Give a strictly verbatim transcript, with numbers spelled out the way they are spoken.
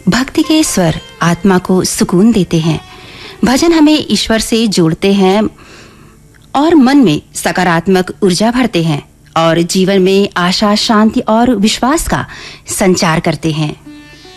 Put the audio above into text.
भक्ति के स्वर आत्मा को सुकून देते हैं। भजन हमें ईश्वर से जोड़ते हैं और मन में सकारात्मक ऊर्जा भरते हैं और जीवन में आशा, शांति और विश्वास का संचार करते हैं।